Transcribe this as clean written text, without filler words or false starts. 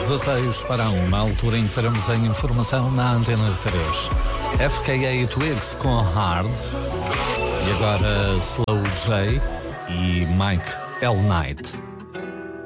16 para 1, na altura em que teremos a informação na Antena 3. FKA Twigs com Hard e agora Slow J e Mike L. Knight.